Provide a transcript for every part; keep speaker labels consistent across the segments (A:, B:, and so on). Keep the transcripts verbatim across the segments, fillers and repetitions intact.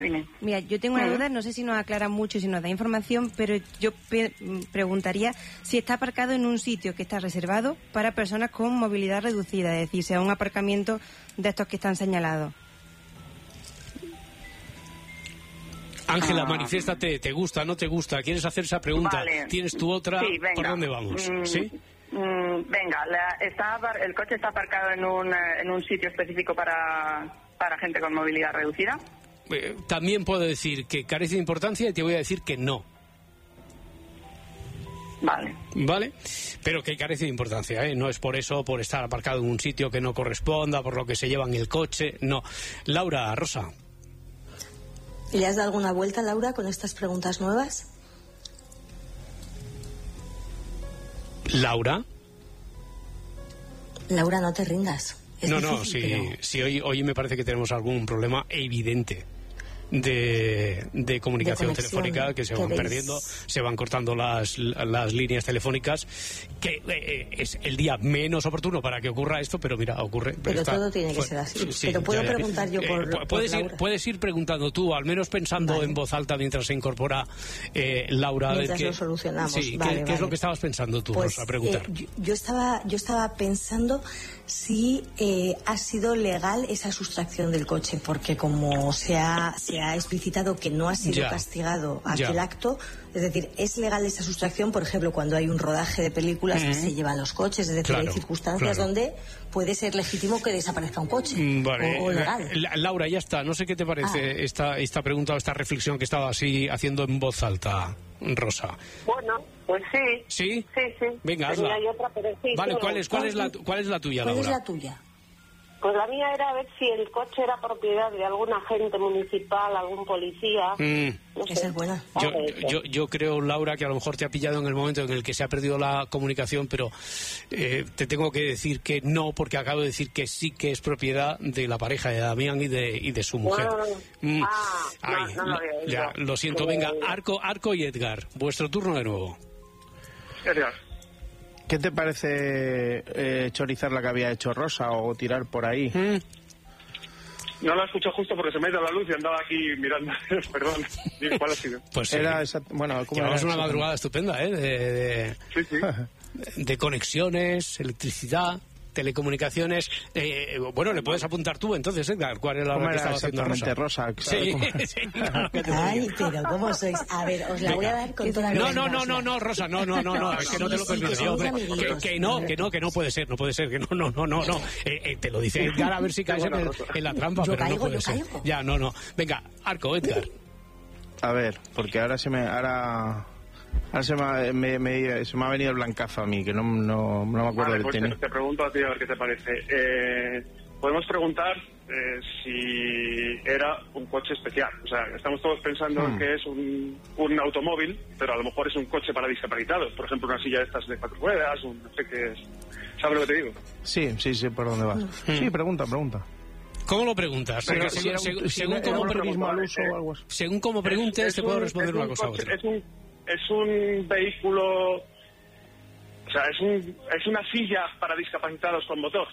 A: Mira, yo tengo una duda, no sé si nos aclara mucho, si nos da información, pero yo pe- preguntaría si está aparcado en un sitio que está reservado para personas con movilidad reducida, es decir, sea un aparcamiento de estos que están señalados.
B: Ángela, ah. manifiéstate, ¿te gusta, no te gusta? ¿Quieres hacer esa pregunta?
C: Vale.
B: ¿Tienes tu otra?
C: Sí, venga.
B: ¿Por dónde vamos?
C: Mm,
B: ¿Sí?
C: Mm, venga, la, está, el coche está aparcado en un, en un sitio específico para, para gente con movilidad reducida.
B: Eh, también puedo decir que carece de importancia y te voy a decir que no.
C: Vale.
B: Vale, pero que carece de importancia, ¿eh? No es por eso, por estar aparcado en un sitio que no corresponda, por lo que se lleva en el coche, no. Laura, Rosa.
D: ¿Le has dado alguna vuelta, Laura, con estas preguntas nuevas?
B: Laura.
D: Laura, no te rindas. Es
B: no,
D: difícil,
B: no, sí,
D: pero...
B: sí hoy, hoy me parece que tenemos algún problema evidente de, de comunicación
D: de
B: telefónica, que se van perdiendo, se van cortando las, las líneas telefónicas, que eh, es el día menos oportuno para que ocurra esto, pero mira, ocurre.
D: Pero
B: está,
D: todo tiene que
B: fue,
D: ser así.
B: Sí,
D: pero puedo
B: ya, ya.
D: preguntar yo por,
B: eh,
D: por
B: puedes
D: Laura.
B: Ir, puedes ir preguntando tú, al menos pensando vale. en voz alta mientras se incorpora eh, Laura.
D: Mientras
B: que,
D: lo solucionamos.
B: Sí,
D: vale,
B: ¿qué,
D: vale.
B: ¿qué es lo que estabas pensando tú,
D: pues,
B: Rosa, a preguntar?
D: Eh, yo, yo, estaba, yo estaba pensando si eh, ha sido legal esa sustracción del coche, porque como se ha, se ha explicitado que no ha sido
B: ya,
D: castigado aquel
B: ya.
D: acto, es decir, ¿es legal esa sustracción, por ejemplo, cuando hay un rodaje de películas mm-hmm. que se llevan los coches? Es decir,
B: claro,
D: hay circunstancias
B: claro.
D: donde puede ser legítimo que desaparezca un coche.
B: Vale.
D: O, o legal.
B: La, Laura, ya está. No sé qué te parece ah. esta, esta pregunta o esta reflexión que estaba así haciendo en voz alta, Rosa.
C: Bueno, pues sí.
B: ¿Sí?
C: Sí, sí.
B: Venga, hazla.
C: Otra, pero sí,
B: vale,
C: sí,
B: ¿cuál es, cuál, es la, ¿cuál es la tuya,
D: ¿Cuál
B: Laura?
D: es la tuya?
E: Pues la mía era ver si el coche era propiedad de algún agente municipal, algún policía.
B: Mm.
E: No sé.
D: Esa es buena.
B: Yo, yo, yo creo, Laura, que a lo mejor te ha pillado en el momento en el que se ha perdido la comunicación, pero eh, te tengo que decir que no, porque acabo de decir que sí que es propiedad de la pareja de Damián y de, y de su mujer.
E: Ah,
B: mm.
E: ah,
B: Ay,
E: no, no lo había oído.
B: ya, lo siento. Venga, Arco, Arco y Edgar, vuestro turno de nuevo.
F: Edgar. ¿Qué te parece eh, chorizar la que había hecho Rosa o tirar por ahí?
B: Mm.
G: No la escucho justo porque se me ha ido la luz y andaba aquí mirando. Perdón. ¿Cuál ha sido?
B: Pues
F: era
B: eh,
F: esa, bueno, ¿cómo
B: llevamos
F: era
B: una madrugada estupenda, ¿eh? De, de,
G: sí, sí.
B: de conexiones, electricidad, telecomunicaciones. Eh, bueno, le puedes apuntar tú entonces, Edgar, ¿cuál era la que estaba haciendo Rosa?
F: Rosa
B: sí, sí, claro que te
D: Ay, pero ¿cómo sois? A ver, os la Venga. voy a dar con toda la
B: No, no, no, no, no, Rosa, no, no, no, no, es que no te lo permito yo, hombre. Que, que no, que no, que no puede ser, no puede ser, que no, no, no, no, no. Eh, eh, te lo dice Edgar a ver si caes en, el, en la trampa,
D: yo
B: pero
D: caigo,
B: no puede
D: yo
B: ser.
D: caigo.
B: Ya, no, no. Venga, Arco, Edgar.
F: A ver, porque ahora se me... Ahora... Ahora se me, ha, me, me, se me ha venido el blancazo a mí, que no, no, no me acuerdo
G: vale,
F: del
G: pues
F: tenis.
G: Te, te pregunto a ti a ver qué te parece. Eh, podemos preguntar eh, si era un coche especial. O sea, estamos todos pensando hmm. que es un, un automóvil, pero a lo mejor es un coche para discapacitados. Por ejemplo, una silla de estas de cuatro ruedas, un, no sé qué es. ¿Sabes lo que te digo?
F: Sí, sí, sí, por dónde vas. Hmm. Sí, pregunta, pregunta.
B: ¿Cómo lo preguntas?
F: Pero
B: según,
F: si era un,
B: según,
F: si
B: según,
F: era
B: cómo
F: un
B: preguntas,
F: al uso o algo así.
B: Según cómo preguntes,
G: es,
B: te
G: es
B: puedo
G: un,
B: responder una
G: un
B: cosa
G: coche,
B: a otra.
G: Es un, es un vehículo... O sea, es, un, es una silla para discapacitados con motor.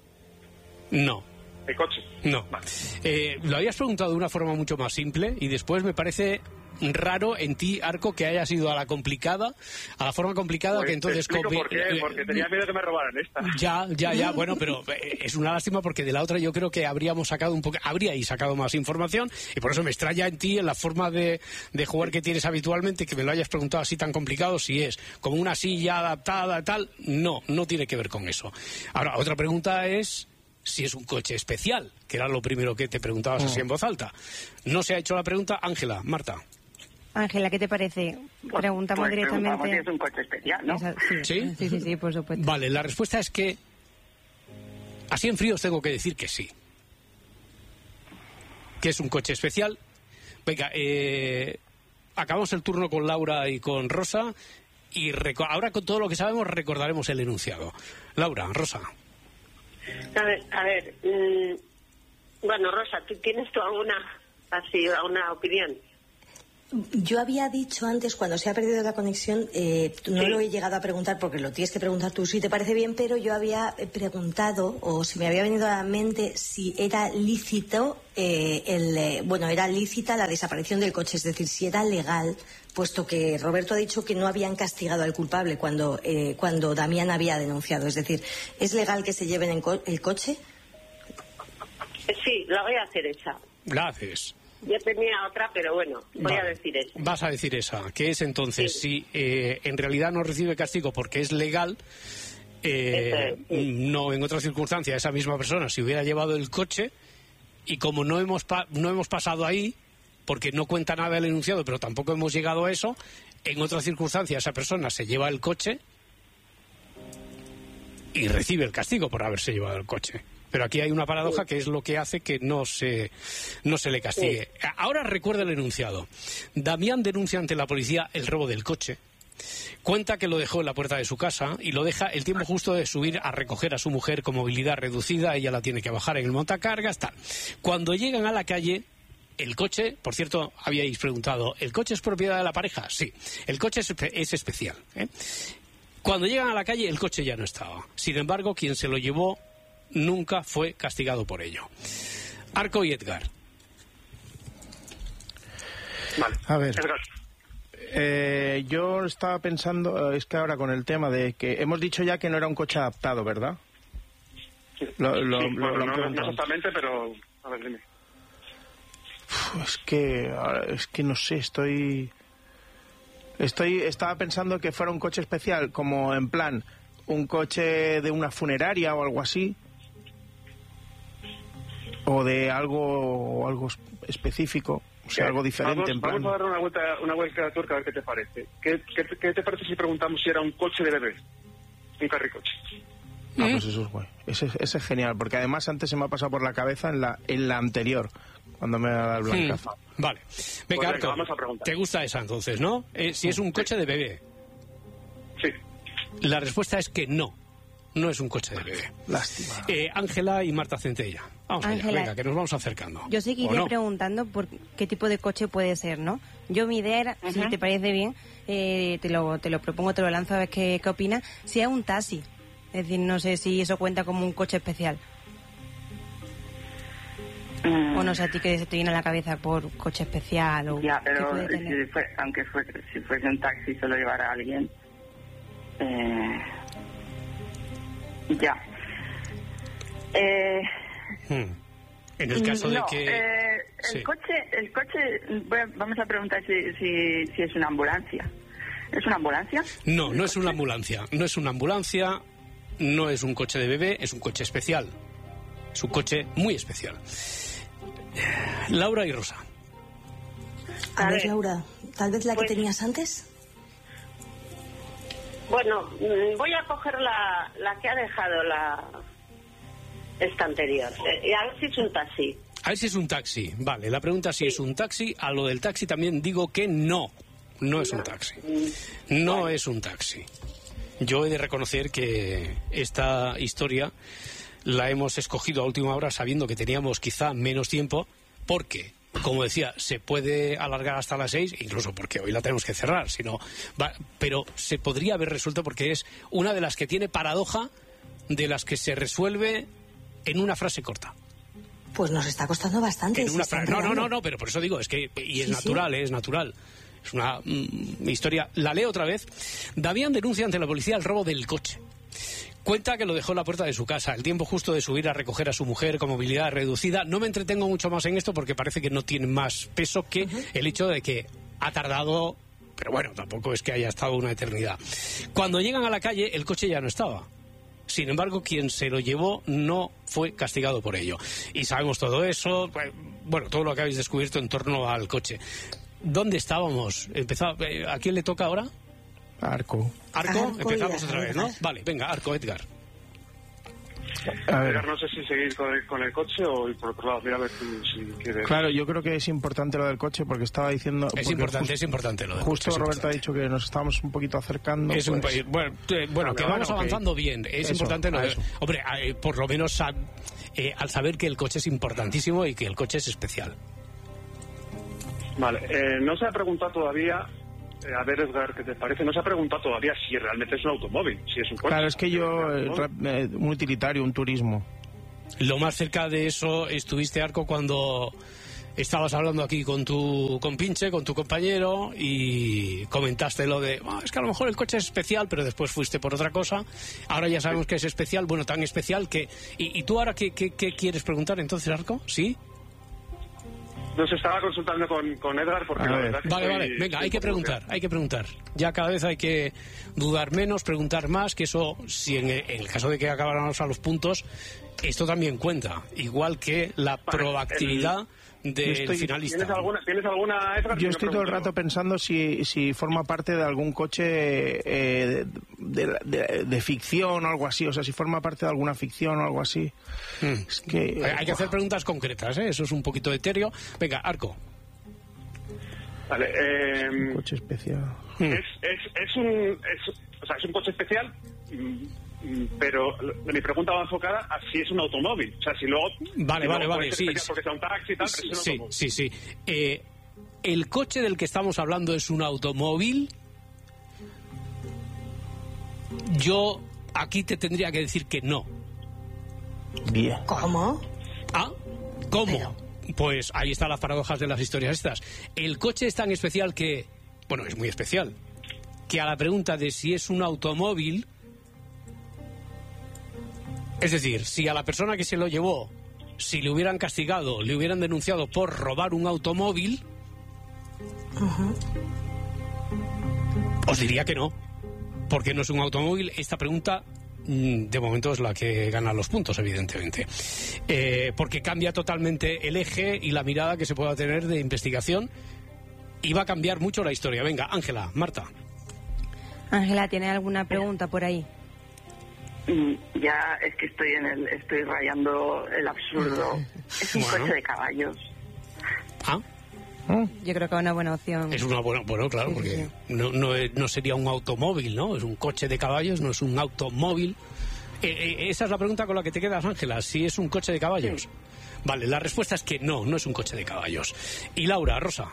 B: No.
G: ¿El coche?
B: No.
G: Vale.
B: Eh, lo habías preguntado de una forma mucho más simple y después me parece raro en ti, Arco, que hayas ido a la complicada, a la forma complicada
G: pues
B: que entonces...
G: Te explico por qué, porque tenía miedo que me robaran esta.
B: Ya, ya, ya, bueno, pero es una lástima porque de la otra yo creo que habríamos sacado un poco, habríais sacado más información y por eso me extraña en ti, en la forma de, de jugar que tienes habitualmente, que me lo hayas preguntado así tan complicado, si es como una silla adaptada, tal, no, no tiene que ver con eso. Ahora, otra pregunta es... si es un coche especial, que era lo primero que te preguntabas así en voz alta. No se ha hecho la pregunta. Ángela, Marta.
A: Ángela, ¿qué te parece? Preguntamos
C: pues
A: directamente.
C: Si es un coche especial, ¿no?
A: Esa, sí,
B: ¿Sí?
A: sí, sí, sí, por supuesto.
B: Vale, la respuesta es que así en frío os tengo que decir que sí. Que es un coche especial. Venga, eh, acabamos el turno con Laura y con Rosa y ahora con todo lo que sabemos recordaremos el enunciado. Laura, Rosa.
E: A ver, a ver mmm, bueno, Rosa, ¿tú tienes tú alguna así, alguna opinión?
D: Yo había dicho antes, cuando se ha perdido la conexión, eh, no
E: Sí.
D: lo he llegado a preguntar porque lo tienes que preguntar tú si te parece bien, pero yo había preguntado, o se me había venido a la mente, si era lícito, eh, el, eh, bueno, era lícita la desaparición del coche, es decir, si era legal, puesto que Roberto ha dicho que no habían castigado al culpable cuando, eh, cuando Damián había denunciado. Es decir, ¿es legal que se lleven en co- el coche?
E: Sí, la voy a hacer esa.
B: La haces.
E: Yo tenía otra, pero bueno, voy
B: Vale.
E: a decir esa.
B: Vas a decir esa, que es entonces,
E: Sí.
B: si eh, en realidad no recibe castigo porque es legal, eh,
E: Eso es, sí.
B: no en otra circunstancia esa misma persona si hubiera llevado el coche y como no hemos pa- no hemos pasado ahí porque no cuenta nada el enunciado, pero tampoco hemos llegado a eso, en otra circunstancia esa persona se lleva el coche y recibe el castigo por haberse llevado el coche. Pero aquí hay una paradoja que es lo que hace que no se, no se le castigue. Ahora recuerda el enunciado. Damián denuncia ante la policía el robo del coche. Cuenta que lo dejó en la puerta de su casa y lo deja el tiempo justo de subir a recoger a su mujer con movilidad reducida. Ella la tiene que bajar en el montacargas, tal. Cuando llegan a la calle, el coche, por cierto, habíais preguntado, ¿el coche es propiedad de la pareja? Sí, el coche es, espe- es especial, ¿eh? Cuando llegan a la calle, el coche ya no estaba. Sin embargo, quien se lo llevó nunca fue castigado por ello. Arco y Edgar.
G: Vale.
F: A ver.
G: Edgar.
F: Eh, yo estaba pensando, eh, es que ahora con el tema de que hemos dicho ya que no era un coche adaptado, ¿verdad?
G: Sí.
F: Lo, lo-
G: Sí,
F: lo-
G: bueno,
F: lo han
G: no, no
F: preguntado.
G: exactamente, pero... A ver, dime.
F: Uf, es que, ahora, es que no sé, estoy... Estoy, estaba pensando que fuera un coche especial, como en plan, un coche de una funeraria o algo así. O de algo, algo específico, o sea, algo diferente,
G: Vamos,
F: en plan...
G: vamos a dar una vuelta, una vuelta de tuerca a ver qué te parece. ¿Qué, qué, qué te parece si preguntamos si era un coche de bebé? Un carricoche.
F: Ah, pues eso es guay. Ese, ese es genial, porque además antes se me ha pasado por la cabeza en la, en la anterior, cuando me ha dado el blancazo.
B: Hmm, Vale. Venga,
G: venga,
B: Arco,
G: vamos a preguntar.
B: ¿te gusta esa entonces, no? Eh, si es un coche de bebé.
G: Sí.
B: La respuesta es que no. No es un coche de bebé.
F: Lástima.
B: Eh, Ángela y Marta Centella. Vamos allá,
A: Ángela,
B: venga, que nos vamos acercando.
A: Yo
B: ¿O
A: seguiré
B: no?
A: preguntando por qué tipo de coche puede ser, ¿no? Yo mi idea era, si te parece bien, eh, te, lo, te lo propongo, te lo lanzo a ver qué, qué opinas, si es un taxi. Es decir, no sé si eso cuenta como un coche especial.
C: Mm,
A: O no sé a ti qué se te viene a la cabeza por coche especial o
C: ya,
A: qué
C: pero
A: puede
C: si
A: tener.
C: fue, aunque fue, si fuese un taxi se lo llevara a alguien. Eh, ya. Eh,
B: Hmm. En el caso
C: no,
B: de que...
C: eh, el
B: Sí.
C: coche, el coche, voy a- vamos a preguntar si, si, si es una ambulancia. ¿Es una ambulancia?
B: No, no es una ambulancia. No es una ambulancia, no es un coche de bebé, es un coche especial. Es un coche muy especial. Laura y Rosa.
D: A,
E: A
D: ver,
E: ver.
D: Laura, tal vez la
E: Pues-
D: que tenías antes.
E: Bueno, mm, voy a coger la, la que ha dejado la esta anterior. Eh, y a ver si es un taxi.
B: A ver si es un taxi. Vale, la pregunta si
E: Sí.
B: es un taxi. A lo del taxi también digo que no. No es un taxi. No es un taxi. Yo he de reconocer que esta historia la hemos escogido a última hora sabiendo que teníamos quizá menos tiempo porque, como decía, se puede alargar hasta las seis, incluso porque hoy la tenemos que cerrar, sino, va- pero se podría haber resuelto porque es una de las que tiene paradoja, de las que se resuelve en una frase corta.
D: Pues nos está costando bastante.
B: En
D: se
B: una
D: está
B: fra- no, no,
D: enredando.
B: no, no, pero por eso digo, es que, y es
D: Sí,
B: natural, eh, es natural. Es una mm, historia. La leo otra vez. Damián denuncia ante la policía el robo del coche. Cuenta que lo dejó en la puerta de su casa, el tiempo justo de subir a recoger a su mujer con movilidad reducida. No me entretengo mucho más en esto porque parece que no tiene más peso que el hecho de que ha tardado, pero bueno, tampoco es que haya estado una eternidad. Cuando llegan a la calle, el coche ya no estaba. Sin embargo, quien se lo llevó no fue castigado por ello. Y sabemos todo eso, pues, bueno, todo lo que habéis descubierto en torno al coche. ¿Dónde estábamos? Empezaba, eh, ¿a quién le toca ahora?
F: Arco.
B: ¿Arco?
D: Arco y
B: Empezamos otra vez, ¿no?
D: Edgar.
B: Vale, venga, Arco, Edgar.
F: A ver.
G: Edgar, no sé si seguir con el, con el coche o ir por otro lado. Mira a ver tú si quieres.
F: Claro, yo creo que es importante lo del coche porque estaba diciendo...
B: Es
F: porque
B: importante,
F: jus-
B: es importante lo del
F: Justo
B: coche, es
F: Roberto ha
B: importante.
F: dicho que nos estábamos un poquito acercando.
B: Es un
F: pues,
B: país- bueno, eh, bueno, que
F: Vale,
B: vamos
F: bueno, ok.
B: avanzando bien. Es
F: Eso,
B: importante, no,
F: a eso.
B: hombre, eh, por lo menos a- eh, al saber que el coche es importantísimo y que el coche es especial.
G: Vale, eh, no se ha preguntado todavía, eh, a ver Edgar, ¿qué te parece? No se ha preguntado todavía si realmente es un automóvil, si es un coche.
F: Claro, es que yo, eh, eh, un utilitario, un turismo.
B: Lo más cerca de eso estuviste, Arco, cuando estabas hablando aquí con tu compinche, con tu compañero, y comentaste lo de, oh, es que a lo mejor el coche es especial, pero después fuiste por otra cosa. Ahora ya sabemos que es especial, bueno, tan especial que... ¿Y, y tú ahora qué, qué, qué quieres preguntar entonces, Arco? ¿Sí?
G: Nos estaba consultando con, con Edgar porque la verdad que
B: Vale,
G: estoy,
B: vale, venga, hay que
G: estoy
B: preguntar, hay que preguntar. Ya cada vez hay que dudar menos, preguntar más, que eso, si en el, en el caso de que acabáramos a los puntos, esto también cuenta, igual que la vale, proactividad el, del estoy, finalista.
G: ¿Tienes alguna, ¿tienes alguna Edgar?
F: Yo estoy todo el rato pensando si, si forma parte de algún coche eh, de, de, de, de ficción o algo así, o sea, si forma parte de alguna ficción o algo así. Hmm. Es que,
B: hay, hay que hacer preguntas concretas, ¿eh? Eso es un poquito etéreo. Venga, Arco.
G: Vale, eh,
F: un coche especial.
G: Hmm. Es, es, es, un, es, o sea, es un coche especial, pero mi pregunta va enfocada a si es un automóvil. O sea, si luego...
B: Vale,
G: si
B: vale,
G: luego
B: vale, sí.
G: Porque sea un taxi y tal, pero es un
B: sí,
G: automóvil.
B: sí, sí. Eh, ¿El coche del que estamos hablando es un automóvil? Yo aquí te tendría que decir que no.
F: Bien.
D: ¿Cómo?
B: ¿Ah? ¿Cómo?
D: Pero...
B: Pues ahí están las paradojas de las historias estas. El coche es tan especial que... Bueno, es muy especial. Que a la pregunta de si es un automóvil... Es decir, si a la persona que se lo llevó, si le hubieran castigado, le hubieran denunciado por robar un automóvil, uh-huh. os diría que no, porque no es un automóvil. Esta pregunta, de momento, es la que gana los puntos, evidentemente, eh, porque cambia totalmente el eje y la mirada que se pueda tener de investigación y va a cambiar mucho la historia. Venga, Ángela, Marta.
A: Ángela, ¿tiene alguna pregunta por ahí?
C: Ya es que estoy en el estoy rayando el absurdo. Es un bueno. coche de caballos.
B: Ah.
A: Yo creo que es una buena opción.
B: Es una buena, bueno, claro, sí, porque sí. No, no, no sería un automóvil, ¿no? Es un coche de caballos, no es un automóvil. Eh, eh, esa es la pregunta con la que te quedas, Ángela, si es un coche de caballos. Sí. Vale, la respuesta es que no, no es un coche de caballos. Y Laura, Rosa.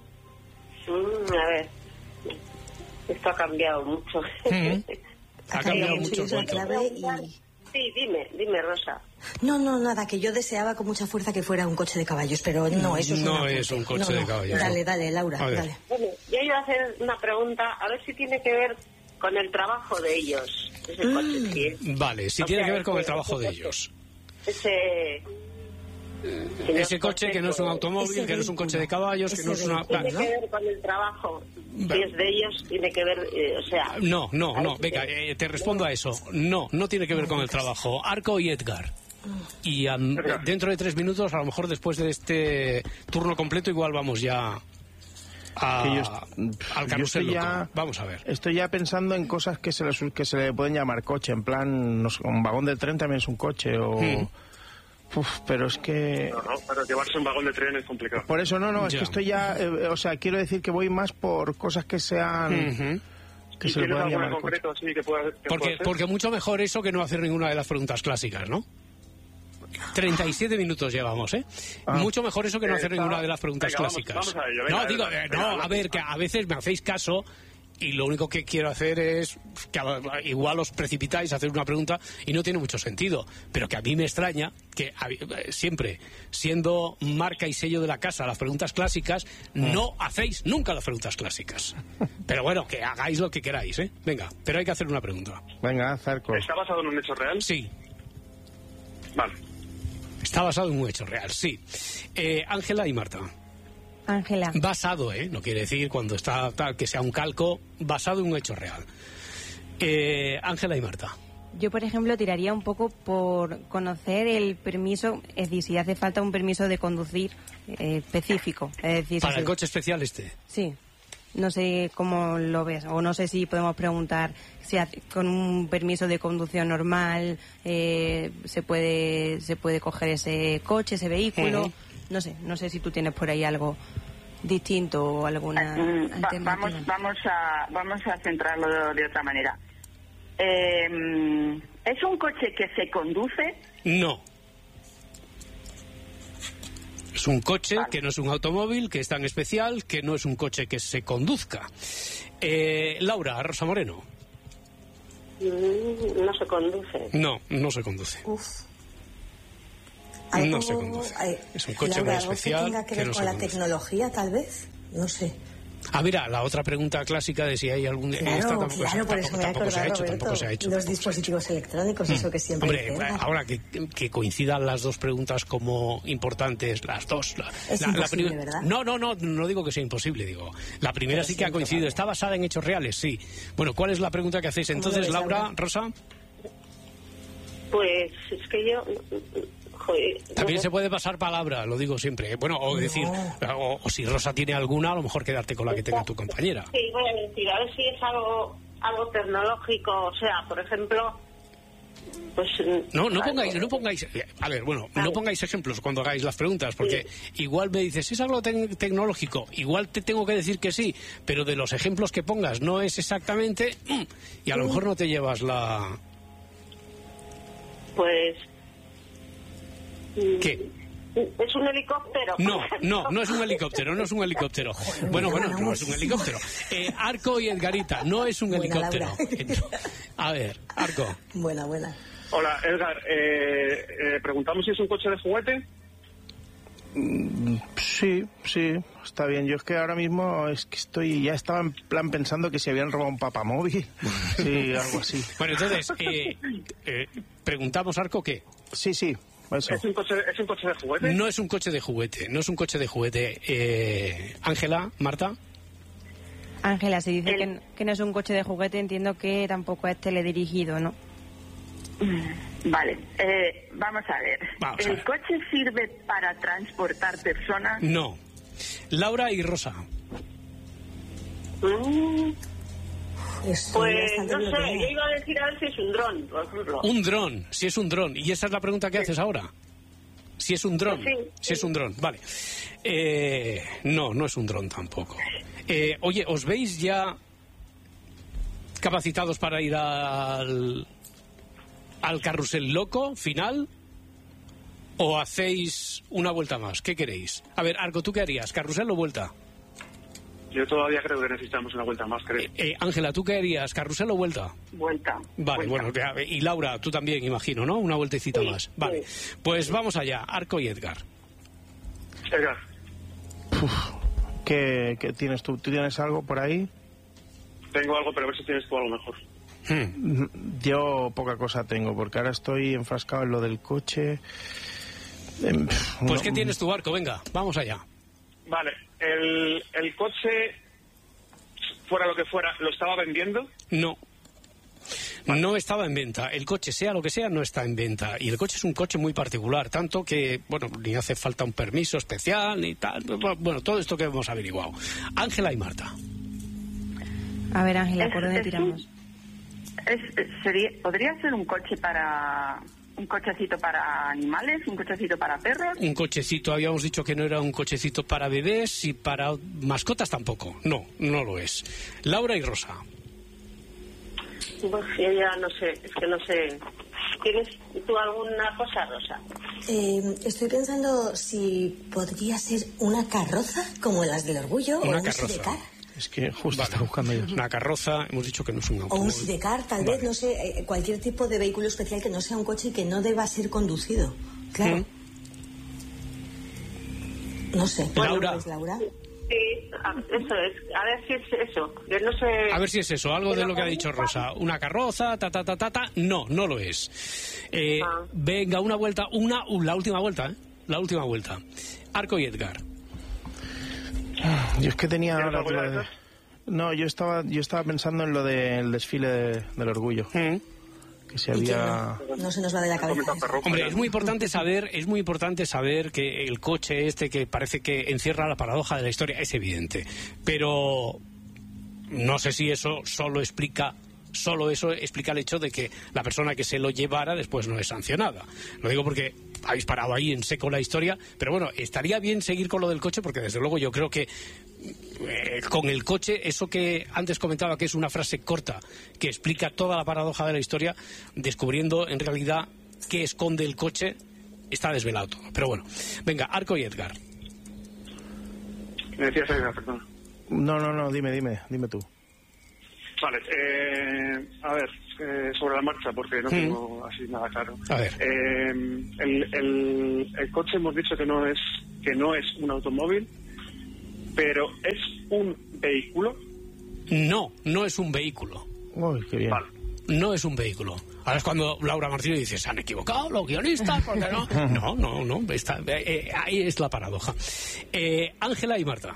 E: Mm, a ver, esto ha cambiado mucho.
B: Mm-hmm. Ha cambiado
D: eh,
B: mucho.
D: Sí, clave y...
E: sí, dime, dime, Rosa.
D: No, no, nada, que yo deseaba con mucha fuerza que fuera un coche de caballos, pero no, eso es
B: No
D: una
B: es un coche
D: no,
B: de
D: no.
B: caballos.
D: Dale, dale, Laura, dale.
E: Bueno, yo iba a hacer una pregunta, a ver si tiene que ver con el trabajo de ellos. Ese mm. coche, sí.
B: Vale, si o tiene sea, que ver con ese, el trabajo de ellos.
E: Ese...
B: Ese, ese coche que no es un automóvil, que no es un coche de caballos, que no es una...
E: Tiene que ver con el trabajo. Si es de ellos, tiene que ver, eh, o sea...
B: No, no, no, venga, eh, te respondo a eso. No, no tiene que ver con el trabajo. Arco y Edgar. Y um, dentro de tres minutos, a lo mejor después de este turno completo, igual vamos ya a, yo, al carrusel loco. Ya,
F: vamos
B: a ver.
F: Estoy ya pensando en cosas que se, les, que se le pueden llamar coche, en plan, no sé, un vagón de tren también es un coche, o... Hmm. Uf, pero es que...
G: No, no, pero llevarse un vagón de tren es complicado.
F: Por eso no, no, es
B: ya.
F: que estoy ya... Eh, o sea, quiero decir que voy más por cosas que sean...
B: Uh-huh.
F: Que se le puedan llamar
G: concreto, sí, que pueda, que
B: porque,
G: pueda
B: porque mucho mejor eso que no hacer ninguna de las preguntas clásicas, ¿no? treinta y siete minutos llevamos, ¿eh? Ah. Mucho mejor eso que no hacer eh, ninguna de las preguntas
G: venga,
B: clásicas.
G: Vamos, vamos a ello, venga,
B: no, digo,
G: venga,
B: eh,
G: venga,
B: no, a ver, que a veces me hacéis caso... Y lo único que quiero hacer es que igual os precipitáis a hacer una pregunta y no tiene mucho sentido. Pero que a mí me extraña que siempre, siendo marca y sello de la casa, las preguntas clásicas, no hacéis nunca las preguntas clásicas. Pero bueno, que hagáis lo que queráis, ¿eh? Venga, pero hay que hacer una pregunta.
F: Venga, Zarco.
G: ¿Está basado en un hecho real?
B: Sí.
G: Vale.
B: Está basado en un hecho real, sí. Eh, Ángela y Marta.
A: Ángela.
B: Basado, ¿eh? No quiere decir cuando está tal que sea un calco, basado en un hecho real. Ángela eh, y Marta.
A: Yo, por ejemplo, tiraría un poco por conocer el permiso, es decir, si hace falta un permiso de conducir eh, específico. Es decir,
B: ¿Para
A: si
B: el coche especial este?
A: Sí. No sé cómo lo ves, o no sé si podemos preguntar si hace, con un permiso de conducción normal eh, se puede se puede coger ese coche, ese vehículo. Uh-huh. No sé, no sé si tú tienes por ahí algo distinto o alguna
C: uh,
A: alternativa.
C: Va, vamos, vamos a vamos a centrarlo de, de otra manera. Eh, ¿Es un coche que se conduce?
B: No. Es es un coche, vale. que no es un automóvil, que es tan especial, que no es un coche que se conduzca. Eh, Laura, Rosa Moreno.
E: Mm, no se conduce.
B: No, no se conduce.
D: Uf.
B: No se conduce.
D: Hay,
B: es un coche
D: Laura,
B: muy especial.
D: ¿algo que tenga que ver
B: que no
D: con la
B: conduce.
D: tecnología, tal vez? No sé.
B: Ah, mira, la otra pregunta clásica de si hay algún...
D: Claro,
B: esta tampoco,
D: claro,
B: se,
D: por eso
B: tampoco,
D: me he
B: tampoco se ha
D: acordado,
B: hecho,
D: Roberto,
B: tampoco se ha hecho.
D: los dispositivos electrónicos, eso que siempre...
B: Hombre,
D: dicen,
B: ahora que, que coincidan las dos preguntas como importantes, las dos... La,
D: es
B: la,
D: imposible,
B: la
D: ¿verdad?
B: No, no, no, no digo que sea imposible, digo. La primera
D: Pero
B: sí que ha coincidido.
D: probable.
B: ¿Está basada en hechos reales? Sí. Bueno, ¿cuál es la pregunta que hacéis entonces,
D: ves,
B: Laura,
D: Laura?
B: Rosa?
E: Pues es que yo... Joder,
B: También
E: no
B: se puede pasar palabra, lo digo siempre. ¿eh? Bueno, o decir, o, o si Rosa tiene alguna, a lo mejor quedarte con la que tenga tu compañera.
E: Sí, voy a decir, a ver si es algo algo tecnológico, o sea, por ejemplo, pues...
B: No, no
E: algo-
B: pongáis, no pongáis, a ver, bueno, no pongáis ejemplos cuando hagáis las preguntas, porque igual me dices, ¿es algo tec- tecnológico? Igual te tengo que decir que sí, pero de los ejemplos que pongas no es exactamente, mm, y a lo mejor no te llevas la...
E: Pues... mm,
B: ¿Qué?
E: ¿Es un helicóptero?
B: No, no, no es un helicóptero, no es un helicóptero. Bueno, bueno, no es un helicóptero. Eh, Arco y Edgarita, no es un
D: Buena,
B: helicóptero.
D: Laura.
B: A ver, Arco.
D: Buena, buena.
G: Hola, Edgar. Eh, eh, preguntamos si es un coche de juguete.
F: Sí, sí, está bien. Yo es que ahora mismo es que estoy, ya estaba en plan pensando que se habían robado un papamóvil. Sí, algo así.
B: Bueno, entonces, eh, eh, preguntamos, Arco, ¿qué?
F: Sí, sí, eso.
G: ¿Es un coche, es un coche de juguete?
B: No es un coche de juguete, no es un coche de juguete. Eh, Ángela, Marta.
A: Ángela, si dice
E: El-
A: que, que no es un coche de juguete, entiendo que tampoco es teledirigido, ¿no?
C: Vale, eh, vamos a ver.
B: Vamos a
C: ¿El
B: ver.
C: coche sirve para transportar personas?
B: No. Laura y Rosa.
E: Mm,
D: Estoy
E: pues
D: bastante
E: no sé,
D: bloqueada.
E: yo iba a decir a ver si es un dron, por ejemplo.
B: Un dron, si es un dron. Y esa es la pregunta que haces ahora. Si es un dron.
E: Sí,
B: Si
E: sí.
B: es un dron, vale. Eh, no, no es un dron tampoco. Eh, oye, ¿os veis ya capacitados para ir al, al carrusel loco final? ¿O hacéis una vuelta más? ¿Qué queréis? A ver, Arco, ¿tú qué harías? ¿Carrusel o vuelta?
G: Yo todavía creo que necesitamos una vuelta más, creo.
B: Eh, Ángela, ¿tú qué harías? ¿Carrusel o vuelta?
C: Vuelta.
B: Vale,
C: vuelta.
B: bueno, ya, y Laura, tú también, imagino, ¿no? Una vueltecita
E: Sí,
B: más. Vale, pues vamos allá, Arco y Edgar.
G: Edgar,
F: ¿Qué, qué tienes tú? ¿Tú tienes algo por ahí?
G: tengo algo, pero a ver si tienes tú algo mejor.
B: Hmm.
F: Yo poca cosa tengo, porque ahora estoy enfrascado en lo del coche. Em,
B: Pues,
F: no-
B: ¿qué tienes tu Arco? Venga, vamos allá.
G: Vale, el, el coche, fuera lo que fuera, ¿lo estaba vendiendo?
B: No. No estaba en venta. El coche, sea lo que sea, no está en venta. Y el coche es un coche muy particular, tanto que, bueno, ni hace falta un permiso especial ni tal. Bueno, todo esto que hemos averiguado. Ángela y Marta.
A: A ver, Ángela,
C: Es-
A: ¿por dónde
C: es
A: tiramos?
C: Es- es- sería, ¿Podría ser un coche para... un cochecito para animales, un cochecito para perros?
B: Un cochecito, habíamos dicho que no era un cochecito para bebés y para mascotas tampoco. No, no lo es. Laura y Rosa.
E: Pues yo ya no sé, es que no sé. ¿Tienes tú alguna cosa, Rosa?
D: Eh, estoy pensando si podría ser una carroza como las del orgullo
B: Una
D: o un
B: carroza.
D: sidecar.
F: Es que justo
B: Vale.
F: está buscando yo.
B: Una carroza, hemos dicho que no es un
D: O un
B: automóvil.
D: sidecar, tal
B: Vale.
D: vez, no sé, eh, cualquier tipo de vehículo especial que no sea un coche y que no deba ser conducido. Claro.
B: ¿Mm?
D: No sé.
B: Laura.
D: ¿Pues, Laura?
E: Sí, a- eso es. A ver si es eso. Yo no sé.
B: A ver si es eso, algo de lo que ha dicho Rosa. Una carroza, ta, ta, ta, ta, ta. No, no lo es. Eh,
E: Ah.
B: Venga, una vuelta, una, uh, la última vuelta, ¿eh? La última vuelta. Arco y Edgar.
F: Yo es que tenía
G: ¿Tienes
F: ahora
G: alguna
F: lo
G: de
F: de-
G: esas?
F: No, yo estaba, yo estaba pensando en lo del desfile de- del orgullo.
B: ¿Mm?
F: Que se
D: ¿Y quién
F: había...
D: no? No se nos va de la cabeza.
G: Comenta perro,
B: Hombre,
G: pero-
B: es muy importante saber, es muy importante saber que el coche este que parece que encierra la paradoja de la historia es evidente, pero no sé si eso solo explica solo eso explica el hecho de que la persona que se lo llevara después no es sancionada. Lo digo porque habéis parado ahí en seco la historia, pero bueno, estaría bien seguir con lo del coche porque desde luego yo creo que eh, con el coche, eso que antes comentaba que es una frase corta que explica toda la paradoja de la historia, descubriendo en realidad qué esconde el coche, está desvelado todo. Pero bueno, venga, Arco y Edgar.
G: Me decías, Edgar, perdón.
F: No, no, no, dime, dime, dime tú.
G: Vale, eh, a ver, eh, sobre la marcha, porque no tengo así nada claro.
B: A ver.
G: Eh, el, el, el coche hemos dicho que no es que no es un automóvil, pero ¿es un vehículo?
B: No, no es un vehículo.
F: Uy, qué bien.
G: Vale.
B: No es un vehículo. Ahora es cuando Laura Martínez dice, ¿se han equivocado los guionistas? ¿Por qué no? No, no, no. Está, eh, ahí es la paradoja. Eh, Ángela y Marta.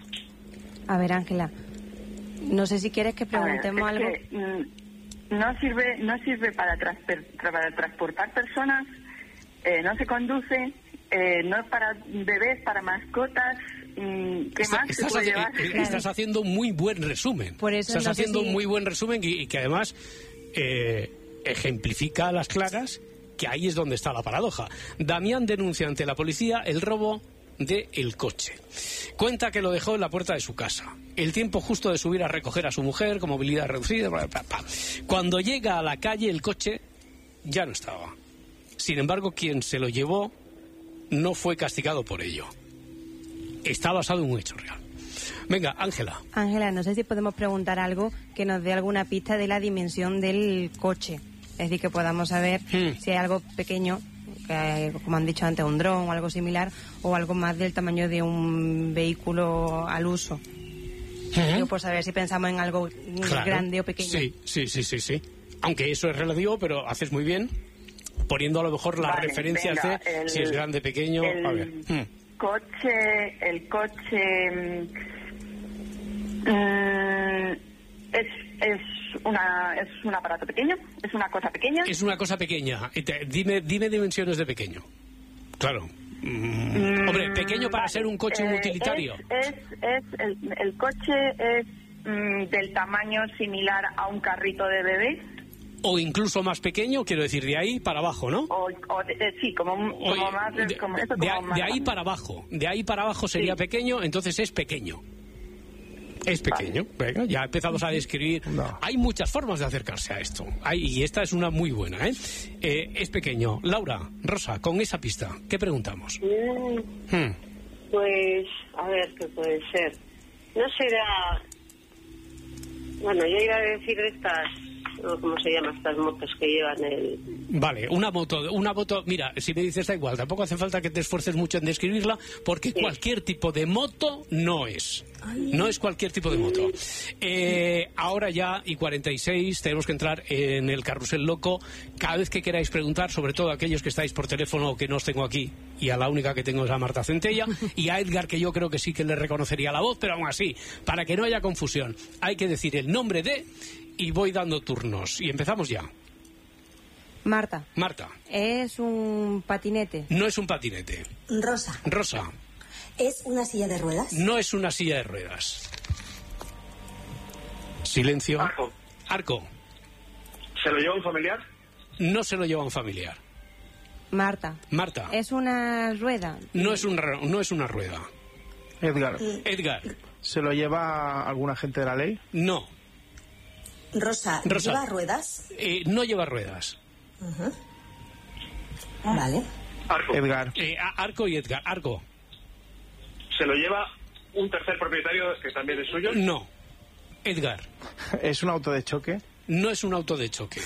A: A ver, Ángela, no sé si quieres que preguntemos
C: A ver, es
A: algo.
C: que, mm, no sirve, no sirve para, transper- para transportar personas, eh, no se conduce, eh, no es para bebés, para mascotas. mm, ¿Qué
B: Está-
C: más se
B: estás,
C: puede
B: haci-
C: llevar?
B: eh, estás haciendo un muy buen resumen.
A: Por eso
B: estás
A: no sé
B: haciendo
A: si-
B: un muy buen resumen y, y que además eh, ejemplifica a las claras que ahí es donde está la paradoja. Damián denuncia ante la policía el robo del coche. Cuenta que lo dejó en la puerta de su casa. El tiempo justo de subir a recoger a su mujer con movilidad reducida. Bla, bla, bla. Cuando llega a la calle, el coche ya no estaba. Sin embargo, quien se lo llevó no fue castigado por ello. Está basado en un hecho real. Venga, Ángela.
A: Ángela, no sé si podemos preguntar algo que nos dé alguna pista de la dimensión del coche. Es decir, que podamos saber
B: Hmm.
A: si hay algo pequeño, que, como han dicho antes, un dron o algo similar, o algo más del tamaño de un vehículo al uso. Digo, por saber si pensamos en algo
B: Claro.
A: grande o pequeño.
B: Sí, sí, sí, sí, sí. Aunque eso es relativo, pero haces muy bien poniendo a lo mejor la
C: Vale,
B: referencia
C: venga,
B: al C,
C: el-
B: si es grande, pequeño.
C: el
B: A ver. Hmm.
C: coche, el coche mm, mm, es es una es un aparato pequeño, es una cosa pequeña.
B: Es una cosa pequeña. Y te- Dime, dime dimensiones de pequeño. Claro. Mm,
C: Mm,
B: Hombre, pequeño para
C: vale,
B: ser un coche
C: eh,
B: utilitario.
C: Es, es, es el, el coche es mm, del tamaño similar a un carrito de bebé.
B: O incluso más pequeño, quiero decir, de ahí para abajo, ¿no?
C: O, o de- eh, sí, como, un- como
B: Oye,
C: más...
B: de,
C: como, eso,
B: de-
C: como más
B: de ahí
C: grande.
B: para abajo. De ahí para abajo sería
C: Sí.
B: pequeño, entonces es pequeño. Es pequeño. Venga, ya empezamos a describir.
F: No.
B: Hay muchas formas de acercarse a esto. Hay, y esta es una muy buena, ¿eh? Eh, Es pequeño. Laura, Rosa, con esa pista, ¿qué preguntamos?
E: Mm,
B: Hmm.
E: pues, a ver, ¿qué puede ser? No será... Bueno, yo iba a decir de estas... ¿no? ¿Cómo se llaman estas motos que llevan el...?
B: Vale, una moto, una moto, mira, si me dices da igual, tampoco hace falta que te esfuerces mucho en describirla, porque
E: Sí.
B: cualquier tipo de moto no es. No es cualquier tipo de moto. Eh, ahora ya, y cuarenta y seis, tenemos que entrar en el carrusel loco. Cada vez que queráis preguntar, sobre todo aquellos que estáis por teléfono o que no os tengo aquí, y a la única que tengo es a Marta Centella, y a Edgar, que yo creo que sí que le reconocería la voz, pero aún así, para que no haya confusión, hay que decir el nombre de... Y voy dando turnos. Y empezamos ya.
A: Marta,
B: Marta,
A: es un patinete.
B: no es un patinete.
D: Rosa,
B: Rosa,
D: ¿es una silla de ruedas?
B: no es una silla de ruedas. Silencio.
G: Arco.
B: Arco,
G: ¿Se lo lleva un familiar?
B: no se lo lleva un familiar.
A: Marta,
B: Marta,
A: es una rueda.
B: no es, un, ra- no es una rueda.
F: Edgar,
B: Edgar,
F: ¿se lo lleva algún agente de la ley?
B: no.
D: Rosa,
B: Rosa.
D: ¿lleva ruedas?
B: Eh, no lleva ruedas.
D: Vale.
G: Arco.
F: Edgar,
B: Eh, a- Arco y Edgar. Arco,
G: ¿Se lo lleva un tercer propietario que también es suyo?
B: no. Edgar,
F: ¿es un auto de choque?
B: no es un auto de choque.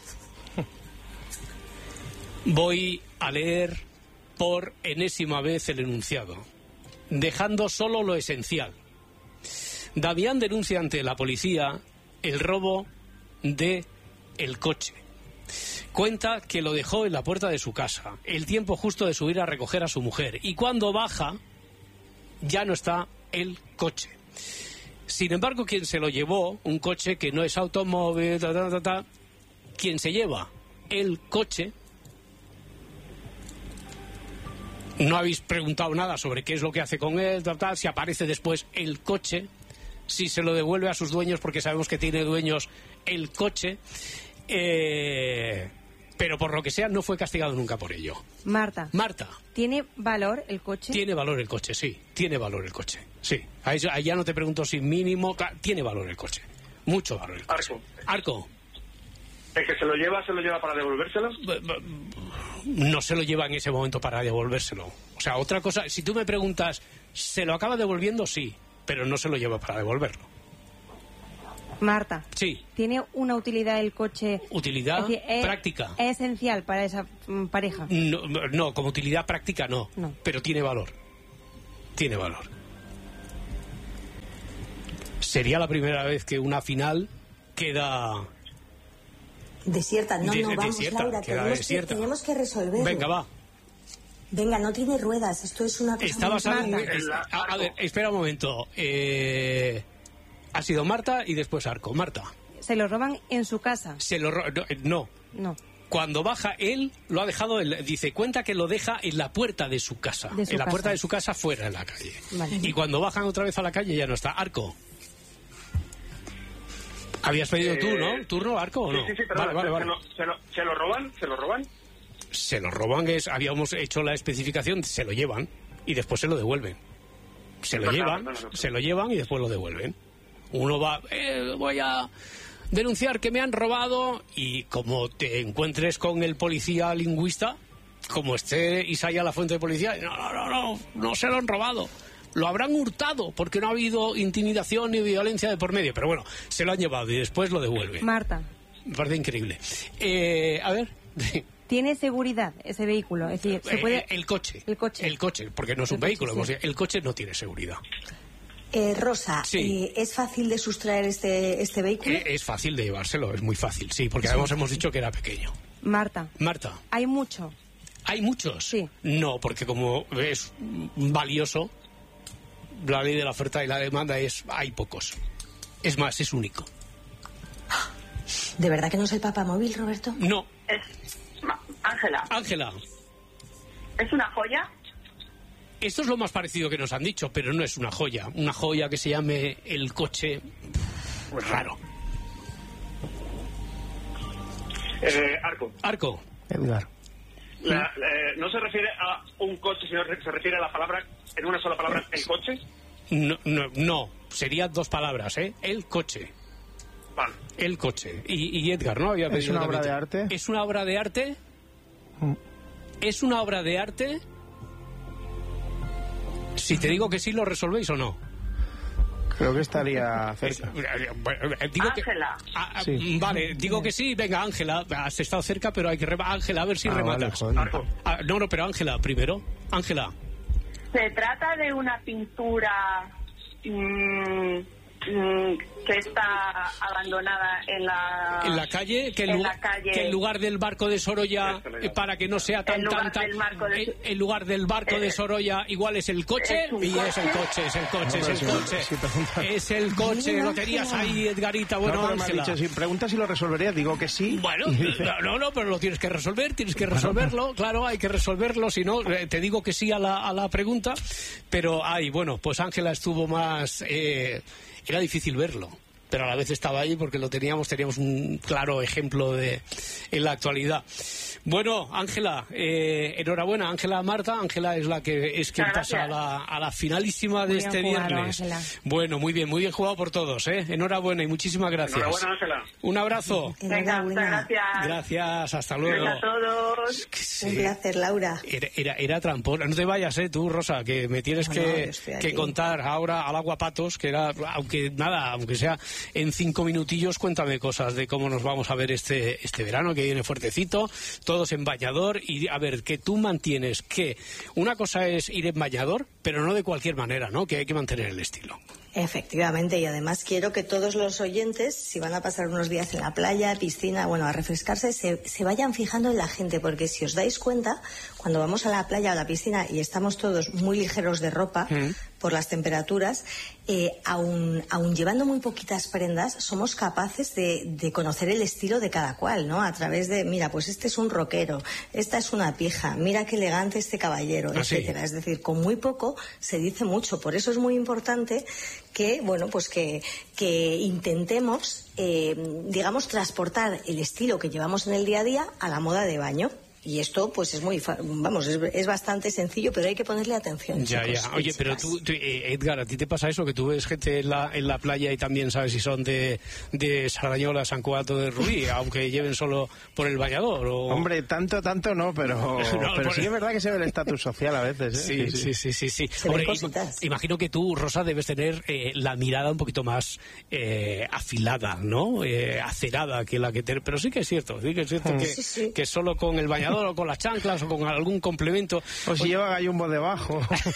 B: Voy a leer por enésima vez el enunciado, dejando solo lo esencial. Damián denuncia ante la policía el robo de el coche. Cuenta que lo dejó en la puerta de su casa, el tiempo justo de subir a recoger a su mujer, y cuando baja ya no está el coche. Sin embargo, quien se lo llevó, un coche que no es automóvil, ta, ta, ta, ta, quien se lleva el coche, no habéis preguntado nada sobre qué es lo que hace con él, ta, ta, si aparece después el coche, si se lo devuelve a sus dueños, porque sabemos que tiene dueños el coche, eh, pero por lo que sea no fue castigado nunca por ello.
A: Marta,
B: Marta,
A: ¿tiene valor el coche?
B: tiene valor el coche, sí, tiene valor el coche, sí. Ahí, ahí ya no te pregunto si mínimo, claro, tiene valor el coche, mucho valor el coche.
G: Arco.
B: Arco,
G: ¿El que se lo lleva, se lo lleva para devolvérselo?
B: no se lo lleva en ese momento para devolvérselo. O sea, otra cosa, si tú me preguntas Se lo acaba devolviendo, sí, pero no se lo lleva para devolverlo.
A: Marta.
B: Sí.
A: ¿Tiene una utilidad el coche?
B: Utilidad
A: es decir, es,
B: práctica.
A: ¿Es esencial para esa mm, pareja?
B: No, no, como utilidad práctica no,
A: no,
B: pero tiene valor. Tiene valor. Sería la primera vez que una final queda...
D: Desierta, no,
B: de,
D: no, vamos,
B: desierta,
D: Laura, tenemos que, tenemos que resolverlo.
B: Venga, va.
D: Venga, no tiene ruedas, esto es una cosa
B: Está
D: muy
B: basado en...
D: Marta.
B: es- a, a ver, espera un momento. Eh, ha sido Marta y después Arco. Marta.
A: ¿Se lo roban en su casa?
B: Se lo ro- no, no.
A: No.
B: Cuando baja él, lo ha dejado, él, dice, cuenta que lo deja en la puerta de su casa.
A: De su
B: en la
A: casa.
B: puerta de su casa, fuera en la calle.
A: Vale.
B: Y cuando bajan otra vez a la calle ya no está. Arco. ¿Habías pedido
G: Eh,
B: tú, no? ¿Turno, Arco, o no?
G: Sí, sí, sí, pero
B: vale, vale, vale.
G: ¿Se, lo, se, lo, ¿Se lo roban? ¿Se lo roban?
B: Se lo roban, es, habíamos hecho la especificación, se lo llevan y después se lo devuelven. Se lo
G: Perdón,
B: llevan,
G: perdón, perdón.
B: se lo llevan y después lo devuelven. Uno va, eh, voy a denunciar que me han robado, y como te encuentres con el policía lingüista, como esté Isaías la fuente de policía, no, no, no, no, no se lo han robado. Lo habrán hurtado porque no ha habido intimidación ni violencia de por medio. Pero bueno, se lo han llevado y después lo devuelven.
A: Marta.
B: Me parece increíble. Eh, a ver...
A: ¿Tiene seguridad ese vehículo? Es decir, ¿se puede...?
B: Eh, el coche.
A: El coche.
B: El coche, porque no es un
A: El
B: vehículo.
A: coche, sí.
B: hemos- El coche no tiene seguridad.
D: Eh, Rosa,
B: Sí.
D: eh, ¿es fácil de sustraer este, este vehículo?
B: Eh, es fácil de llevárselo, es muy fácil, sí, porque además hemos dicho que era pequeño.
A: Marta.
B: Marta,
A: ¿Hay mucho?
B: ¿hay muchos?
A: Sí.
B: No, porque como es valioso, la ley de la oferta y la demanda es, hay pocos. Es más, es único.
D: ¿De verdad que no es el papamóvil, Roberto?
B: No.
C: Es, ma- Ángela,
B: Ángela,
C: ¿es una joya?
B: esto es lo más parecido que nos han dicho, pero no es una joya. Una joya que se llame el coche, pues raro.
G: Eh, Arco.
B: Arco.
F: Edgar.
G: La- eh, no se refiere a un coche, sino re- se refiere a la palabra, en una sola palabra, el coche.
B: No, no, no, serían dos palabras, ¿eh? El coche.
G: Vale.
B: El coche. Y, y Edgar, ¿no? Había
F: ¿Es
B: pedido
F: una obra
B: también.
F: de arte?
B: ¿Es una obra de arte?
F: Mm.
B: ¿Es una obra de arte? Si te digo que sí, ¿lo resolvéis o no?
F: Creo que estaría cerca.
B: Bueno, digo que-
C: Ángela.
B: Ah, ah,
F: Sí.
B: Vale, digo que sí. Venga, Ángela, has estado cerca, pero hay que... rema- Ángela, a ver si
F: Ah, vale,
B: rematas.
F: joder.
G: Arco.
B: Ah, no, no, pero Ángela, primero. Ángela.
C: ¿Se trata de una pintura mm, mm, que está abandonada en la,
B: En la calle, que en,
C: en
B: lu-
C: la calle,
B: que en lugar del barco de Sorolla, eh, para que no sea tan
C: En lugar
B: tan tan,
C: del barco de-
B: en, en lugar del barco de
C: Eh,
B: Sorolla, igual es el coche,
C: es un
B: y es el
C: coche.
B: coche, es el coche, es
F: No,
B: el
F: pero si-
B: coche,
F: si pregunta-
B: es el coche,
D: Mira,
B: lo tenías ahí, Edgarita, bueno,
F: no, pero me ha
B: Ángela.
F: dicho, si preguntas si lo resolvería, digo que sí.
B: Bueno,
F: Y dice,
B: no, no, no, pero lo tienes que resolver, tienes que resolverlo, claro, hay que resolverlo, si no, eh, te digo que sí a la, a la pregunta, pero, ay, bueno, pues Ángela estuvo más, eh, era difícil verlo, pero a la vez estaba ahí porque lo teníamos, teníamos un claro ejemplo de en la actualidad. Bueno, Ángela, eh, enhorabuena, Ángela Marta, Ángela es la que es quien
C: Muchas
B: pasa a
C: gracias.
B: la, a la finalísima de
A: Muy bien
B: este
A: jugado,
B: viernes.
A: Ángela.
B: Bueno, muy bien, muy bien jugado por todos, ¿eh? Enhorabuena y muchísimas gracias.
G: Enhorabuena, Ángela.
B: Un abrazo.
C: Venga, muchas
D: Enhorabuena.
C: gracias.
B: Gracias, hasta luego.
C: Gracias a todos.
B: Que sí.
D: Un placer, Laura.
B: Era, era, era trampón. No te vayas, eh, tú, Rosa, que me tienes
D: No, no,
B: que,
D: yo estoy
B: que
D: aquí.
B: contar ahora al aguapatos, que era, aunque nada, aunque sea en cinco minutillos, cuéntame cosas de cómo nos vamos a ver este, este verano, que viene fuertecito, todos en bañador, y a ver, que tú mantienes que una cosa es ir en bañador, pero no de cualquier manera, ¿no? Que hay que mantener el estilo.
D: Efectivamente, y además quiero que todos los oyentes, si van a pasar unos días en la playa, piscina, bueno, a refrescarse, se, se vayan fijando en la gente, porque si os dais cuenta, cuando vamos a la playa o a la piscina y estamos todos muy ligeros de ropa
B: Mm.
D: por las temperaturas, eh, aun, aun llevando muy poquitas prendas, somos capaces de, de conocer el estilo de cada cual, ¿no? A través de, mira, pues este es un rockero, esta es una pija, mira qué elegante este caballero,
B: Ah, sí.
D: etcétera. Es decir, con muy poco se dice mucho. Por eso es muy importante que, bueno, pues que, que intentemos, eh, digamos, transportar el estilo que llevamos en el día a día a la moda de baño. Y esto, pues es muy, fa- vamos, es, es bastante sencillo, pero hay que ponerle atención.
B: Ya,
D: chicos,
B: ya. Oye, pero tú, tú, eh, Edgar, ¿a ti te pasa eso? Que tú ves gente en la, en la playa y también sabes si son de, de Sardañola, San Cugato de Rubí, aunque lleven solo por el bañador. O...
F: Hombre, tanto, tanto no, pero,
B: No,
F: pero
B: por-
F: sí es verdad que se ve el estatus social a veces. ¿eh?
B: Sí, sí, sí, sí, sí.
D: Se
B: Hombre,
D: ven
B: im-
D: cositas.
B: imagino que tú, Rosa, debes tener eh, la mirada un poquito más eh, afilada, ¿no? Eh, acerada que la que te... Pero sí que es cierto, sí que es cierto que,
D: Sí, sí.
B: que solo con el bañador o con las chanclas o con algún complemento...
F: O si lleva gallumbo debajo.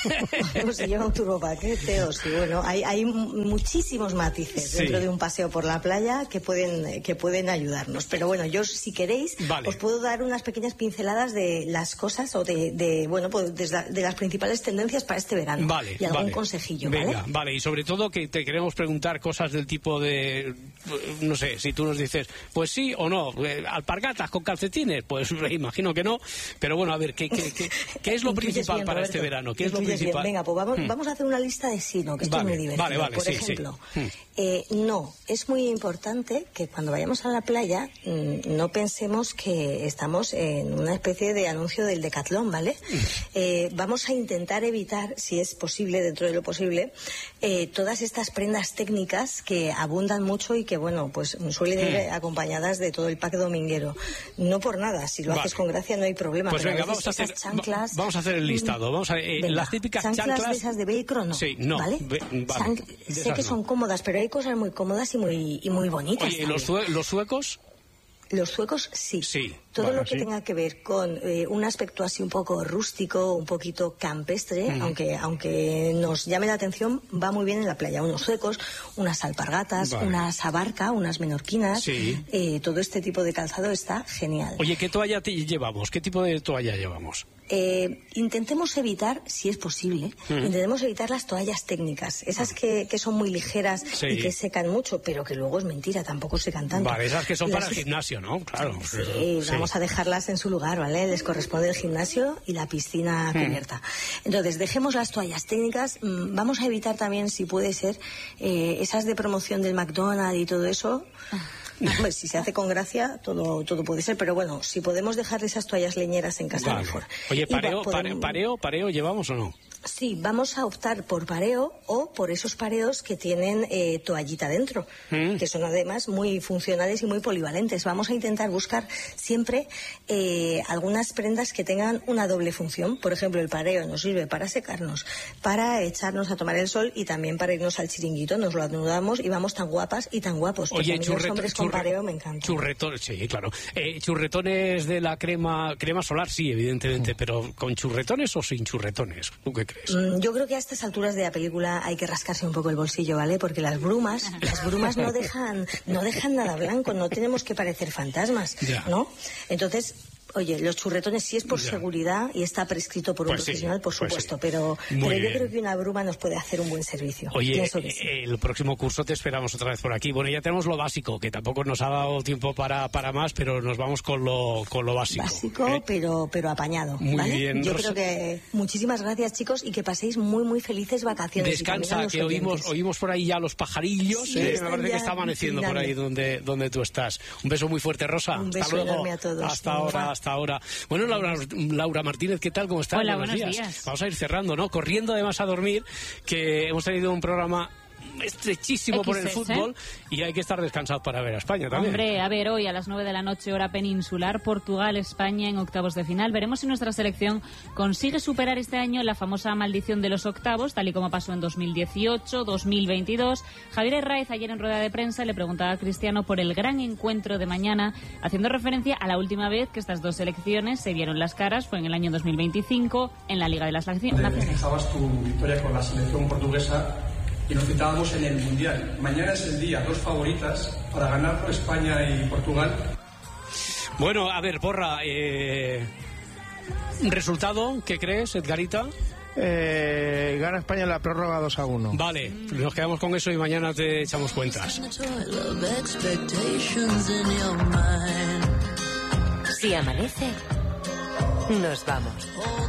D: O si lleva un turbopaquete, o si, bueno, hay, hay muchísimos matices
B: Sí.
D: dentro de un paseo por la playa que pueden, que pueden ayudarnos. Pero bueno, yo, si queréis,
B: Vale.
D: os puedo dar unas pequeñas pinceladas de las cosas o de, de bueno, pues de, la- de las principales tendencias para este verano.
B: Vale,
D: y algún
B: vale.
D: consejillo,
B: Venga,
D: ¿vale?
B: vale, y sobre todo que te queremos preguntar cosas del tipo de, no sé, si tú nos dices, pues sí o no, eh, alpargatas con calcetines, pues me imagino que no, pero bueno, a ver, ¿qué, qué, qué, qué es lo
D: Intuyes
B: principal
D: bien,
B: para
D: Roberto.
B: este verano? ¿Qué es lo
D: Intuyes bien.
B: principal?
D: Venga, pues vamos,
B: Hmm.
D: vamos a hacer una lista de sí, ¿no? Que esto
B: Vale,
D: es muy divertido.
B: vale, vale,
D: Por
B: sí, sí.
D: ejemplo,
B: Hmm.
D: eh, no, es muy importante que cuando vayamos a la playa mm, no pensemos que estamos en una especie de anuncio del Decatlón, ¿vale? Eh, vamos a intentar evitar, si es posible, dentro de lo posible, eh, todas estas prendas técnicas que abundan mucho y que, bueno, pues suelen ir acompañadas de todo el pack dominguero. No por nada, si lo
B: Vale.
D: haces con gracia no hay problema.
B: Pues
D: pero
B: venga,
D: veces
B: vamos a hacer,
D: esas chanclas,
B: va- vamos a hacer el listado. Vamos a, eh,
D: Venga,
B: las típicas
D: chanclas,
B: chanclas.
D: de esas de velcro, no.
B: Sí, no.
D: ¿Vale?
B: ve- vale,
D: Chan-
B: de
D: sé
B: esas
D: que
B: no.
D: son cómodas, pero hay cosas muy cómodas y muy, y muy bonitas.
B: Oye, ¿y los,
D: también.
B: sue- los suecos?
D: Los suecos, sí.
B: Sí,
D: Todo
B: vale,
D: lo que
F: sí.
D: tenga que ver con eh, un aspecto así un poco rústico, un poquito campestre, aunque aunque nos llame la atención, va muy bien en la playa. Unos suecos, unas alpargatas,
B: Vale.
D: unas abarca, unas menorquinas.
B: Sí.
D: Eh, todo este tipo de calzado está genial.
B: Oye, ¿qué toalla te llevamos? ¿Qué tipo de toalla llevamos?
D: Eh, intentemos evitar, si es posible, intentemos evitar las toallas técnicas, esas que, que son muy ligeras
B: Sí.
D: y que secan mucho, pero que luego es mentira, tampoco secan tanto.
B: Vale, esas que son
D: Las-
B: para el gimnasio, ¿no? Claro.
D: Sí, vamos a dejarlas en su lugar, ¿vale? Les corresponde el gimnasio y la piscina cubierta. Entonces, dejemos las toallas técnicas. mm, Vamos a evitar también, si puede ser, eh, esas de promoción del McDonald's y todo eso. Hombre, si se hace con gracia, todo, todo puede ser, pero bueno, si podemos dejar esas toallas leñeras en casa,
B: Vale.
D: mejor.
B: Oye,
D: Y va-
B: pareo,
D: podemos-
B: pareo, pareo, pareo, ¿llevamos o no?
D: Sí, vamos a optar por pareo o por esos pareos que tienen eh, toallita dentro,
B: Mm.
D: que son además muy funcionales y muy polivalentes. Vamos a intentar buscar siempre eh, algunas prendas que tengan una doble función. Por ejemplo, el pareo nos sirve para secarnos, para echarnos a tomar el sol y también para irnos al chiringuito. Nos lo anudamos y vamos tan guapas y tan guapos. Porque a
B: Oye,
D: mí los
B: churreto-
D: hombres con
B: churre-
D: pareo me encantan.
B: churretones, sí, claro. Eh, churretones de la crema crema solar, sí, evidentemente, pero ¿con churretones o sin churretones? ¿Tú qué crees?
D: Mm, Yo creo que a estas alturas de la película hay que rascarse un poco el bolsillo, ¿vale? Porque las brumas, las brumas no dejan, no dejan nada blanco, no tenemos que parecer fantasmas,
B: Ya.
D: ¿no? Entonces, oye, los churretones sí es por
B: Ya.
D: seguridad y está prescrito por un
B: Pues sí,
D: profesional, por
B: pues
D: supuesto,
B: sí.
D: pero,
B: Muy
D: pero yo
B: bien.
D: creo que una bruma nos puede hacer un buen servicio.
B: Oye,
D: Pienso que sí.
B: eh, el próximo curso te esperamos otra vez por aquí. Bueno, ya tenemos lo básico, que tampoco nos ha dado tiempo para, para más, pero nos vamos con lo, con lo básico.
D: Básico,
B: ¿eh?
D: pero, pero apañado.
B: Muy
D: ¿vale?
B: bien,
D: Yo
B: Rosa.
D: creo que muchísimas gracias, chicos, y que paséis muy, muy felices vacaciones. y también a
B: Descansa,
D: los
B: que oímos,
D: oyentes.
B: oímos por ahí ya los pajarillos.
D: Sí,
B: eh, me
D: están
B: parece que
D: ya
B: está amaneciendo por ahí
D: tildando.
B: donde, donde tú estás. Un beso muy fuerte, Rosa.
D: Un
B: hasta
D: beso
B: luego.
D: enorme a todos.
B: Hasta ahora,
D: Mua.
B: hasta ahora. Bueno, Laura, Laura Martínez, ¿qué tal? ¿Cómo estás?
H: Hola, buenos días.
B: Vamos a ir cerrando, ¿no? Corriendo además a dormir, que hemos tenido un programa estrechísimo por el
H: X S.
B: fútbol y hay que estar descansados para ver a España también.
H: Hombre, a ver, hoy a las nueve de la noche, hora peninsular, Portugal-España en octavos de final. Veremos si nuestra selección consigue superar este año la famosa maldición de los octavos, tal y como pasó en dos mil dieciocho, dos mil veintidós. Javier Herráez ayer en rueda de prensa le preguntaba a Cristiano por el gran encuentro de mañana, haciendo referencia a la última vez que estas dos selecciones se vieron las caras, fue en el año dos mil veinticinco, en la Liga de las Naciones.
I: Dejabas tu victoria con la selección portuguesa y nos citábamos en el Mundial. Mañana es el día, dos favoritas para ganar España y Portugal.
B: Bueno, a ver, Porra, eh, ¿resultado? ¿Qué crees, Edgarita?
F: Eh, gana España en la prórroga dos a uno.
B: Vale, nos quedamos con eso y mañana te echamos cuentas.
J: Si amanece, nos vamos.